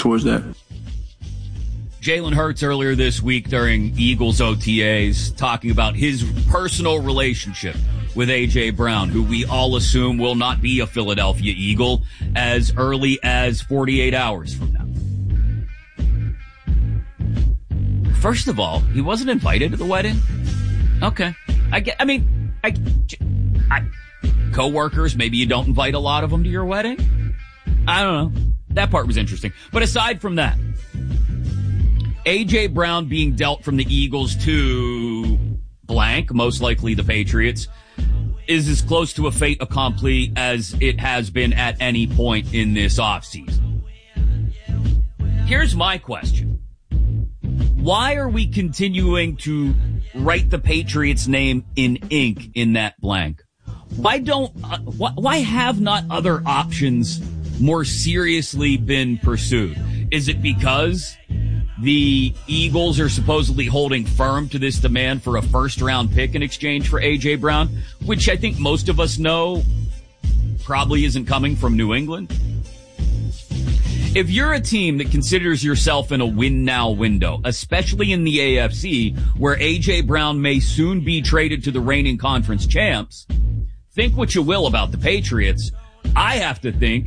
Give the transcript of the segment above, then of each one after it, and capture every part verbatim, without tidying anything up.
towards that. Jalen Hurts earlier this week during Eagles O T As talking about his personal relationship with A J. Brown, who we all assume will not be a Philadelphia Eagle as early as forty-eight hours from now. First of all, he wasn't invited to the wedding. Okay. I get, I mean, I, I, co-workers, maybe you don't invite a lot of them to your wedding. I don't know. That part was interesting. But aside from that, A J. Brown being dealt from the Eagles to blank, most likely the Patriots, is as close to a fait accompli as it has been at any point in this offseason. Here's my question. Why are we continuing to write the Patriots' name in ink in that blank? Why don't, uh, why, why have not other options more seriously been pursued? Is it because the Eagles are supposedly holding firm to this demand for a first-round pick in exchange for A J. Brown, which I think most of us know probably isn't coming from New England? If you're a team that considers yourself in a win-now window, especially in the A F C, where A J. Brown may soon be traded to the reigning conference champs, think what you will about the Patriots. I have to think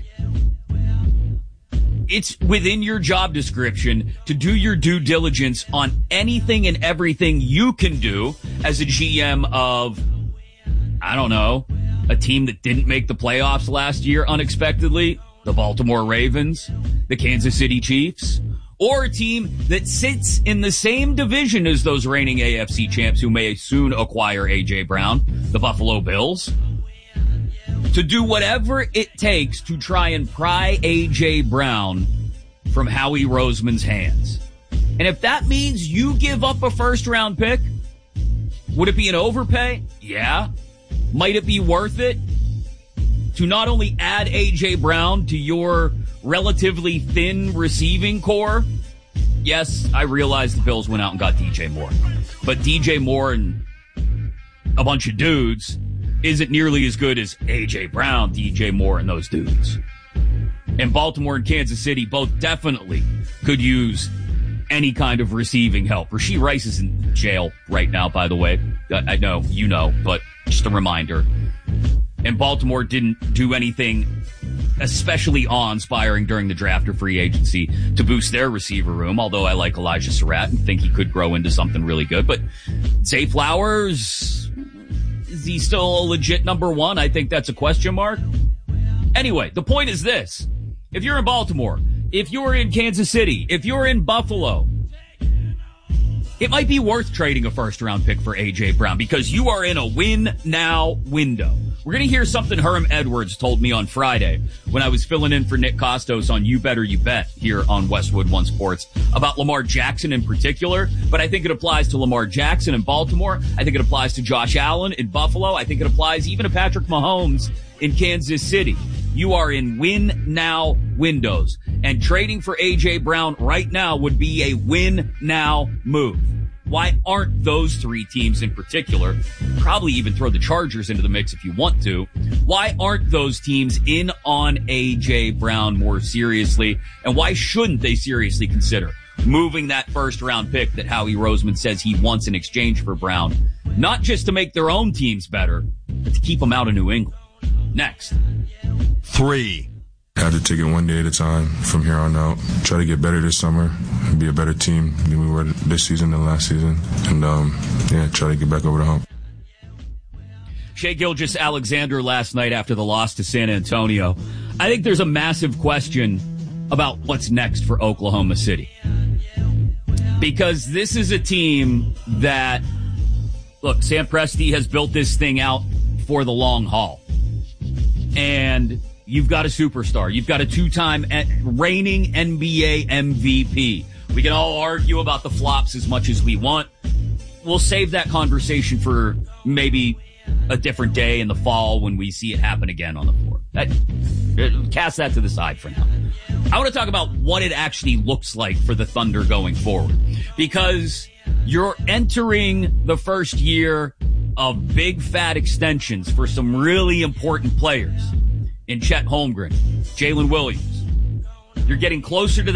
it's within your job description to do your due diligence on anything and everything you can do as a G M of, I don't know, a team that didn't make the playoffs last year unexpectedly, the Baltimore Ravens, the Kansas City Chiefs, or a team that sits in the same division as those reigning A F C champs who may soon acquire A J. Brown, the Buffalo Bills, to do whatever it takes to try and pry A J. Brown from Howie Roseman's hands. And if that means you give up a first-round pick, would it be an overpay? Yeah. Might it be worth it to not only add A J. Brown to your relatively thin receiving core? Yes, I realize the Bills went out and got D J Moore. But D J Moore and a bunch of dudes isn't nearly as good as A J. Brown, D J Moore, and those dudes. And Baltimore and Kansas City both definitely could use any kind of receiving help. Rashee Rice is in jail right now, by the way. I know, you know, but just a reminder. And Baltimore didn't do anything especially awe-inspiring during the draft or free agency to boost their receiver room, although I like Elijah Surratt and think he could grow into something really good. But Zay Flowers, is he still a legit number one? I think that's a question mark. Anyway, the point is this. If you're in Baltimore, if you're in Kansas City, if you're in Buffalo, it might be worth trading a first-round pick for A J. Brown because you are in a win-now window. We're going to hear something Herm Edwards told me on Friday when I was filling in for Nick Costos on You Better You Bet here on Westwood One Sports about Lamar Jackson in particular, but I think it applies to Lamar Jackson in Baltimore. I think it applies to Josh Allen in Buffalo. I think it applies even to Patrick Mahomes in Kansas City. You are in win-now windows, and trading for A J. Brown right now would be a win-now move. Why aren't those three teams in particular, probably even throw the Chargers into the mix if you want to, why aren't those teams in on A J. Brown more seriously, and why shouldn't they seriously consider moving that first-round pick that Howie Roseman says he wants in exchange for Brown, not just to make their own teams better, but to keep them out of New England? Next. Three. I have to take it one day at a time from here on out. Try to get better this summer and be a better team than we were this season and last season. And, um, yeah, try to get back over the hump. Shai Gilgeous-Alexander last night after the loss to San Antonio. I think there's a massive question about what's next for Oklahoma City. Because this is a team that, look, Sam Presti has built this thing out for the long haul. And you've got a superstar. You've got a two-time reigning N B A M V P. We can all argue about the flops as much as we want. We'll save that conversation for maybe a different day in the fall when we see it happen again on the floor. That, cast that to the side for now. I want to talk about what it actually looks like for the Thunder going forward. Because you're entering the first year of big fat extensions for some really important players in Chet Holmgren, Jalen Williams. You're getting closer to